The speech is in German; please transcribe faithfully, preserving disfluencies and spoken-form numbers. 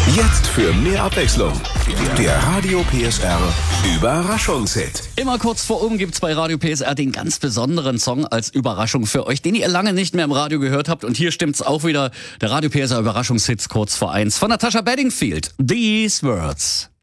Jetzt für mehr Abwechslung. Der Radio P S R Überraschungshit. Immer kurz vor um gibt's bei Radio P S R den ganz besonderen Song als Überraschung für euch, den ihr lange nicht mehr im Radio gehört habt. Und hier stimmt's auch wieder. Der Radio P S R Überraschungshits kurz vor eins von Natasha Bedingfield. These Words.